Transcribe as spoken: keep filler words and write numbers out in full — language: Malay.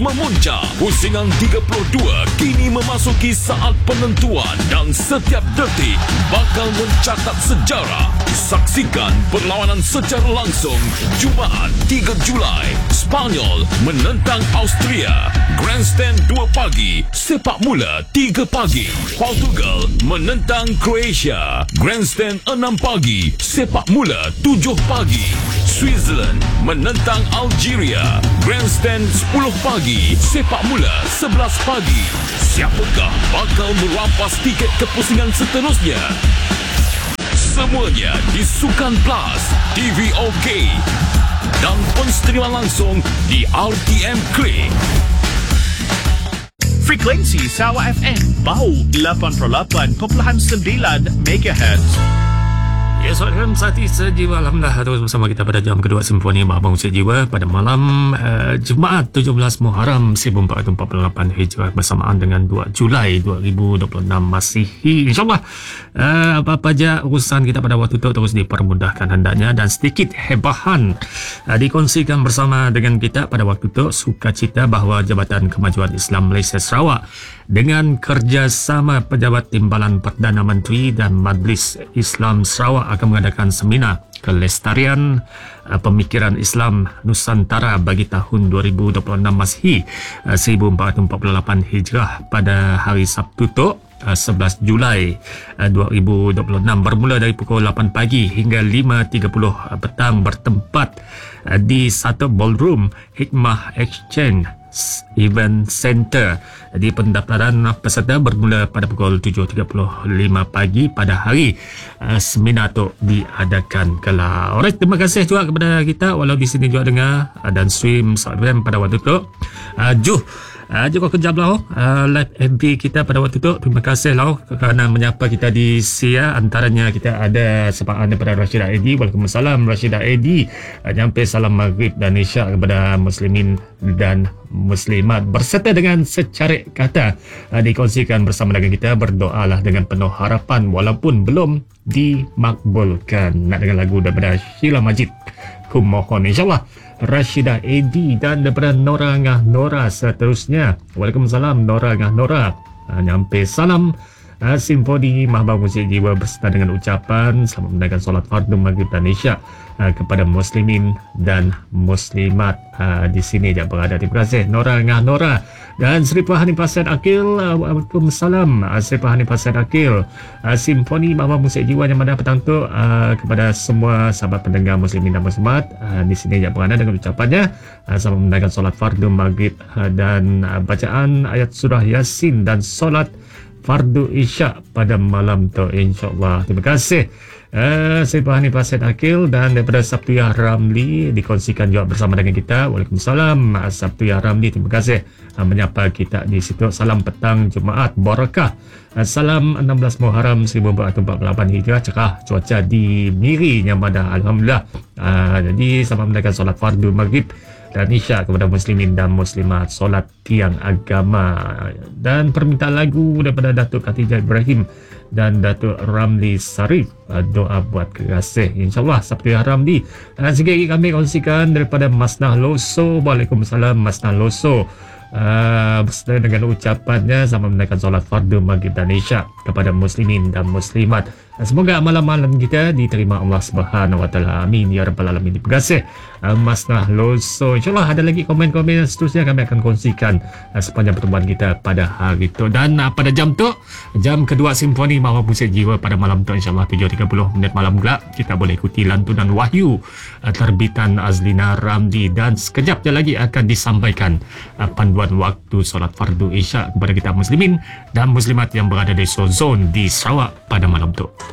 memuncak. Pusingan tiga puluh dua kini memasuki saat penentuan dan setiap detik bakal mencatat sejarah. Saksikan perlawanan secara langsung Jumaat tiga Julai. Spanyol menentang Austria. Grandstand dua pagi, sepak mula tiga pagi. Portugal menentang Croatia. Grandstand enam pagi, sepak mula tujuh pagi. Switzerland menentang Algeria. Grandstand sepuluh pagi, sepak mula sebelas pagi. Siapakah bakal merampas tiket ke pusingan seterusnya? Semuanya di Sukan Plus, T V OK dan penstriman langsung di R T M Click. Frekuensi Sawa F M Bau lapan puluh lapan perpuluhan sembilan megahertz. Ya, saudara Sati Sejiwa, alhamdulillah terus bersama kita pada jam kedua Simfoni Mahbub Sejiwa pada malam uh, Jumaat tujuh belas Muharram seribu empat ratus empat puluh lapan Hijrah bersamaan dengan dua Julai dua ribu dua puluh enam Masihi. InsyaAllah uh, apa-apa saja urusan kita pada waktu itu terus dipermudahkan hendaknya, dan sedikit hebahan uh, dikongsikan bersama dengan kita pada waktu itu. Sukacita bahawa Jabatan Kemajuan Islam Malaysia Sarawak dengan kerjasama Pejabat Timbalan Perdana Menteri dan Majlis Islam Sarawak akan mengadakan seminar kelestarian uh, pemikiran Islam Nusantara bagi tahun dua ribu dua puluh enam Masihi uh, seribu empat ratus empat puluh lapan Hijrah pada hari Sabtu tu, uh, sebelas Julai uh, dua ribu dua puluh enam, bermula dari pukul lapan pagi hingga lima tiga puluh petang, bertempat uh, di satu ballroom Hikmah Exchange Event Center. Di pendaftaran peserta bermula pada pukul tujuh tiga puluh lima pagi pada hari uh, seminar tu diadakan kelak. Alright, terima kasih juga kepada kita walau di sini juga dengar uh, dan stream Sahabat pada waktu tu. Uh, Juh Uh, juga kejap lah uh, live M V kita pada waktu tu. Terima kasih lah kerana menyapa kita di Sia. Antaranya kita ada sepaan daripada Rashidah Edi. Waalaikumsalam Rashidah Edi. uh, Nyampe salam maghrib dan isyak kepada muslimin dan muslimat berserta dengan secarik kata uh, dikongsikan bersama dengan kita. Berdoalah dengan penuh harapan walaupun belum dimakbulkan. Nak dengar lagu daripada Sheila Majid, kumohon. InsyaAllah Rashidah Edi, dan daripada Nora Ngah Nora seterusnya. Waalaikumsalam Nora Ngah Nora. Uh, nyampe salam uh, Simfoni Mahbub Musik Jiwa berserta dengan ucapan selamat menunaikan solat fardu maghrib dan isyak uh, kepada muslimin dan muslimat uh, di sini yang berada. Terima kasih Nora Ngah Nora. Dan Seri Pahani Pasir Akil, uh, Waalaikumsalam uh, Seri Pahani Pasir Akil. uh, Simfoni Mahbub Musik Jiwa yang pada petang tu uh, kepada semua sahabat pendengar muslimin dan muslimat uh, di sini yang berada dengan ucapannya uh, selamat menunaikan solat fardu maghrib uh, dan uh, bacaan ayat surah Yasin dan solat fardu isyak pada malam tu, insyaAllah. Terima kasih uh, Seri Pahani Pasir Akil. Dan daripada Sabtuyah Ramli dikongsikan juga bersama dengan kita. Waalaikumsalam Sabtuyah Ramli, terima kasih uh, menyapa kita di situ. Salam petang Jumaat barakah. uh, Salam enam belas Muharram seribu empat ratus empat puluh lapan Hijrah. Cerah cuaca di Miri Nyamadah, alhamdulillah. uh, Jadi selamat menunaikan solat fardu maghrib dan isyak kepada muslimin dan muslimat, solat tiang agama. Dan permintaan lagu daripada Datuk Khatijah Ibrahim dan Datuk Ramli Sarif, doa buat kekasih, insyaAllah Sabtu Ramli. Dan sikit lagi kami kongsikan daripada Masnah Loso. Waalaikumsalam Masnah Loso. Uh, berserta dengan ucapannya selamat menunaikan solat fardu maghrib dan isyak kepada muslimin dan muslimat. Semoga amalan-amalan kita diterima Allah Subhanahu Wa Taala. Amin ya rabbal alamin. Terima kasih uh, Masnah Loso. InsyaAllah ada lagi komen-komen seterusnya kami akan kongsikan uh, sepanjang pertemuan kita pada hari itu. Dan uh, pada jam tu, jam kedua Simfoni Mahbub Musik Jiwa pada malam tu, insyaAllah tujuh tiga puluh minit malam gelap, kita boleh ikuti lantunan Wahyu uh, terbitan Azlina Ramli. Dan sekejap je lagi akan disampaikan uh, panduan waktu solat fardu isyak kepada kita muslimin dan muslimat yang berada di zon di Sarawak pada malam tu.